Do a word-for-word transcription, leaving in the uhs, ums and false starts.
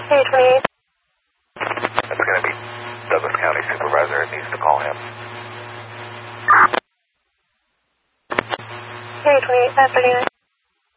Hey, twenty-eight. That's going to be Douglas County Supervisor. It needs to call him. Hey, twenty-eight, five thirty-nine.